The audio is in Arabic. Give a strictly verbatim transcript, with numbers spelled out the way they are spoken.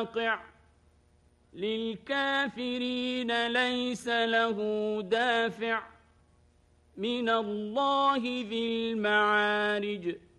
واقع للكافرين ليس له دافع من الله ذي المعارج